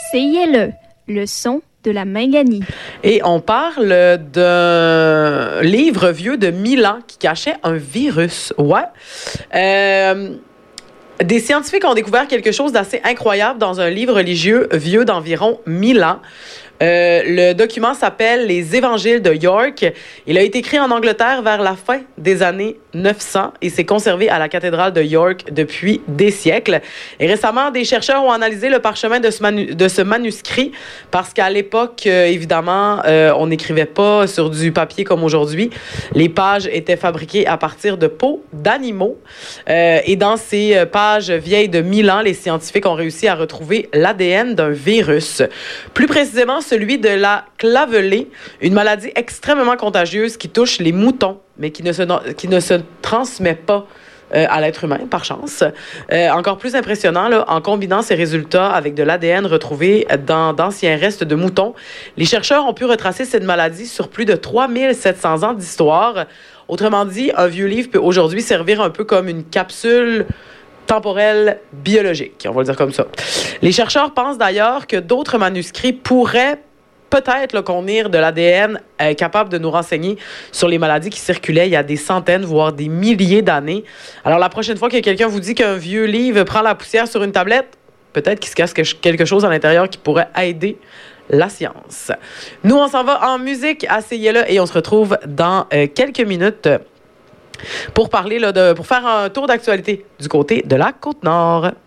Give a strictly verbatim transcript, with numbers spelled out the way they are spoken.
Essayez-le, le son de la Minganie. Et on parle d'un livre vieux de mille ans qui cachait un virus. Ouais. Euh, des scientifiques ont découvert quelque chose d'assez incroyable dans un livre religieux vieux d'environ mille ans. Euh, le document s'appelle Les Évangiles de York. Il a été écrit en Angleterre vers la fin des années neuf cents et s'est conservé à la cathédrale de York depuis des siècles. Et récemment, des chercheurs ont analysé le parchemin de ce, manu- de ce manuscrit parce qu'à l'époque, euh, évidemment, euh, on n'écrivait pas sur du papier comme aujourd'hui. Les pages étaient fabriquées à partir de peaux d'animaux. Euh, et dans ces pages vieilles de mille ans, les scientifiques ont réussi à retrouver l'A D N d'un virus. Plus précisément, celui de la clavelée, une maladie extrêmement contagieuse qui touche les moutons, mais qui ne se, qui ne se transmet pas euh, à l'être humain, par chance. Euh, encore plus impressionnant, là, en combinant ces résultats avec de l'A D N retrouvé dans d'anciens restes de moutons, les chercheurs ont pu retracer cette maladie sur plus de trois mille sept cents ans d'histoire. Autrement dit, un vieux livre peut aujourd'hui servir un peu comme une capsule temporelle biologique, on va le dire comme ça. Les chercheurs pensent d'ailleurs que d'autres manuscrits pourraient peut-être là, contenir de l'A D N euh, capable de nous renseigner sur les maladies qui circulaient il y a des centaines, voire des milliers d'années. Alors, la prochaine fois que quelqu'un vous dit qu'un vieux livre prend la poussière sur une tablette, peut-être qu'il se cache quelque chose à l'intérieur qui pourrait aider la science. Nous, on s'en va en musique, asseyez-le, et on se retrouve dans euh, quelques minutes pour parler, là, de, pour faire un tour d'actualité du côté de la Côte-Nord.